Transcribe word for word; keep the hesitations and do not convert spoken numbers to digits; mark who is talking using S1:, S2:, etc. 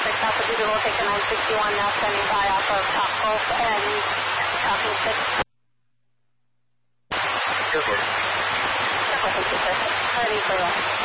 S1: traffic, South of Bugle, take a nine sixty-one now, standing by off of Top Gulf and Talking six.
S2: Airport.
S1: Airport, thank you, sir. Ready for you.